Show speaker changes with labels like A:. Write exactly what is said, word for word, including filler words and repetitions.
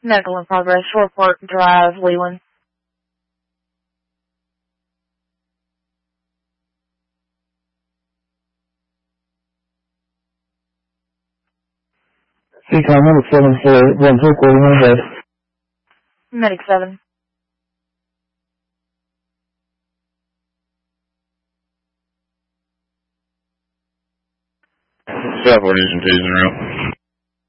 A: Medical in progress, Shoreport Drive, Leland.
B: C COM number seven four one Hook, one ahead.
A: Medic seven.
C: South, what is your T's en route?